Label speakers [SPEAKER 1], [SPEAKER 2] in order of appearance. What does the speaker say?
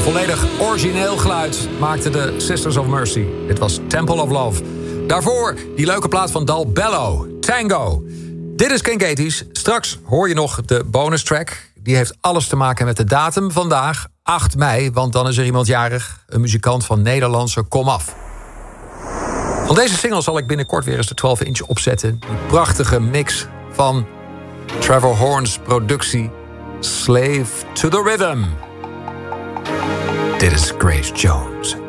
[SPEAKER 1] Volledig origineel geluid maakte de Sisters of Mercy. Dit was Temple of Love. Daarvoor die leuke plaat van Dal Bello, Tango. Dit is Ken Gaties. Straks hoor je nog de bonus track. Die heeft alles te maken met de datum vandaag, 8 mei. Want dan is er iemand jarig, een muzikant van Nederlandse komaf. Van deze single zal ik binnenkort weer eens de 12-inch opzetten. Die prachtige mix van Trevor Horn's productie Slave to the Rhythm. Dit is Grace Jones.